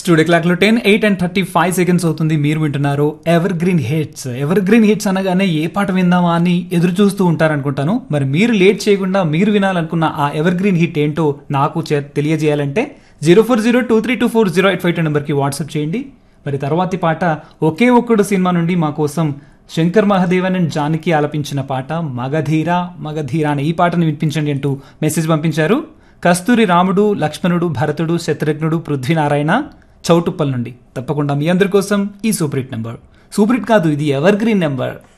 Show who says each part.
Speaker 1: Studio clock లో 10:08:35 అవుతుంది. మీరు వింటున్నారు ever green hits. Ever green hits అనగానే ఏ పాట విందామా అని ఎదురు చూస్తూ ఉంటారనుకుంటాను. మరి మీరు లేట్ చేయకుండా మీరు వినాలనుకున్న ఆ ఎవర్ గ్రీన్ హిట్ ఏంటో నాకు తెలియజేయాలంటే 0402324085 నెంబర్కి వాట్సాప్ చేయండి. మరి తర్వాతి పాట ఒకే ఒక్కడు సినిమా నుండి మా కోసం శంకర్ మహాదేవన్ అండ్ జానకి ఆలపించిన పాట మగధీరా మగధీరా అనే ఈ పాటను వినిపించండి అంటూ మెసేజ్ పంపించారు. కస్తూరి రాముడు, లక్ష్మణుడు, భరతుడు, శత్రుఘ్నుడు, పృథ్వీనారాయణ చౌటుప్పల్ నుండి. తప్పకుండా మీ అందరి కోసం ఈ super hit number. Super hit కాదు, ఇది ఎవర్ గ్రీన్ నెంబర్.